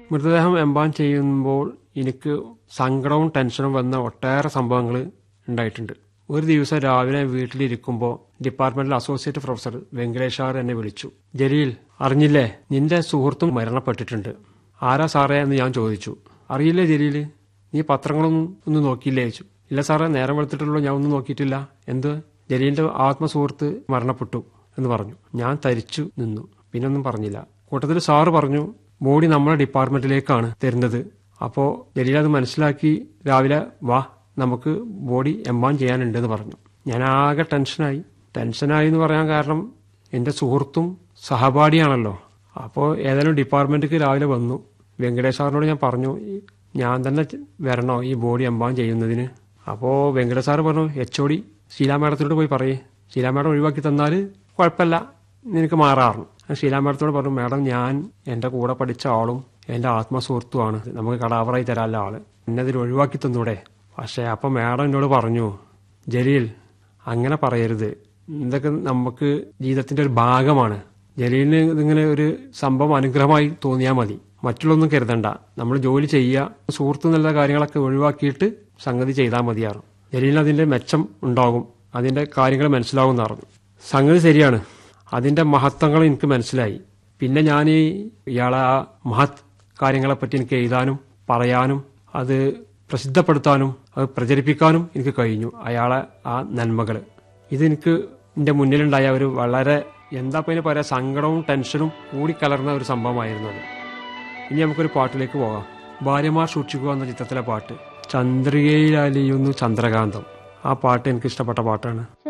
മൃതദേഹം എംബാം ചെയ്യുമ്പോൾ എനിക്ക് സങ്കടവും ടെൻഷനും വന്ന ഒട്ടേറെ സംഭവങ്ങൾ ഉണ്ടായിട്ടുണ്ട്. ഒരു ദിവസം രാവിലെ വീട്ടിലിരിക്കുമ്പോൾ ഡിപ്പാർട്ട്മെന്റിൽ അസോസിയേറ്റ് പ്രൊഫസർ വെങ്കടേഷ് സാർ എന്നെ വിളിച്ചു. ജലീൽ, അറിഞ്ഞില്ലേ, നിന്റെ സുഹൃത്തും മരണപ്പെട്ടിട്ടുണ്ട്. ആരാ സാറേ എന്ന് ഞാൻ ചോദിച്ചു. അറിയില്ലേ ജലീൽ, നീ പത്രങ്ങളൊന്നും ഒന്നും നോക്കിയില്ലേ ചോദിച്ചു. ഇല്ല സാറേ, നേരം വെളുത്തിട്ടുള്ളൂ, ഞാൻ ഒന്നും നോക്കിയിട്ടില്ല. എന്ത്? ജലീലിന്റെ ആത്മസുഹൃത്ത് മരണപ്പെട്ടു എന്ന് പറഞ്ഞു. ഞാൻ തരിച്ചു നിന്നു, പിന്നൊന്നും പറഞ്ഞില്ല. കൂട്ടത്തിൽ സാറ് പറഞ്ഞു, ബോഡി നമ്മുടെ ഡിപ്പാർട്ട്മെന്റിലേക്കാണ് തരുന്നത്. അപ്പോൾ ജലീൽ അത് മനസ്സിലാക്കി രാവിലെ വാ, നമുക്ക് ബോഡി എംബാം ചെയ്യാനുണ്ടെന്ന് പറഞ്ഞു. ഞാൻ ആകെ ടെൻഷനായി എന്ന് പറയാൻ കാരണം എൻ്റെ സുഹൃത്തും സഹപാഠിയാണല്ലോ. അപ്പോൾ ഏതായാലും ഡിപ്പാർട്ട്മെന്റിലേക്ക് രാവിലെ വന്നു. വെങ്കടേഷ് സാറിനോട് ഞാൻ പറഞ്ഞു, ഞാൻ തന്നെ വരണോ ഈ ബോഡി എംബാം ചെയ്യുന്നതിന്? അപ്പോൾ വെങ്കടേഷ് സാറ് പറഞ്ഞു, HOD ശീലാ മാഡത്തിനോട് പോയി പറയേ, ശീലാ മാഡം ഒഴിവാക്കി തന്നാൽ കുഴപ്പമില്ല, നിനക്ക് മാറാറുണ്ട്. ശീലാ മാഡത്തോട് പറഞ്ഞു, മാഡം ഞാൻ എൻ്റെ കൂടെ പഠിച്ച ആളും എൻ്റെ ആത്മസുഹൃത്തുമാണ്, നമുക്ക് കടാവറായി തരാനുള്ള ആള്, എന്നെ ഒഴിവാക്കി തന്നൂടെ? പക്ഷേ അപ്പം മാഡം എന്നോട് പറഞ്ഞു, ജലീൽ അങ്ങനെ പറയരുത്, ഇതൊക്കെ നമുക്ക് ജീവിതത്തിന്റെ ഒരു ഭാഗമാണ്. ജലീലിന് ഇതിങ്ങനെ ഒരു സംഭവം അനുഗ്രഹമായി തോന്നിയാൽ മതി, മറ്റുള്ളൊന്നും കരുതണ്ട. നമ്മൾ ജോലി ചെയ്യുക, സുഹൃത്ത് എന്നുള്ള കാര്യങ്ങളൊക്കെ ഒഴിവാക്കിയിട്ട് സംഗതി ചെയ്താൽ മതിയാറും. ജലീലിന് അതിന്റെ മെച്ചം ഉണ്ടാകും, അതിന്റെ കാര്യങ്ങൾ മനസ്സിലാകുമെന്ന് പറഞ്ഞു. സംഗതി ശരിയാണ്, അതിന്റെ മഹത്വങ്ങൾ എനിക്ക് മനസ്സിലായി. പിന്നെ ഞാൻ ഇയാളെ ആ മഹത് കാര്യങ്ങളെപ്പറ്റി എനിക്ക് എഴുതാനും പറയാനും അത് പ്രസിദ്ധപ്പെടുത്താനും അത് പ്രചരിപ്പിക്കാനും എനിക്ക് കഴിഞ്ഞു. അയാളെ ആ നന്മകൾ ഇതെനിക്ക് എൻ്റെ മുന്നിലുണ്ടായ ഒരു വളരെ എന്താ പിന്നെ പറയാ, സങ്കടവും ടെൻഷനും കൂടിക്കലർന്ന ഒരു സംഭവമായിരുന്നു അത്. ഇനി നമുക്കൊരു പാട്ടിലേക്ക് പോകാം. ഭാര്യമാർ സൂക്ഷിക്കുക എന്ന ചിത്രത്തിലെ പാട്ട്, ചന്ദ്രികയിൽ അലിയുന്നു ചന്ദ്രകാന്തം. ആ പാട്ട് എനിക്ക് ഇഷ്ടപ്പെട്ട പാട്ടാണ്.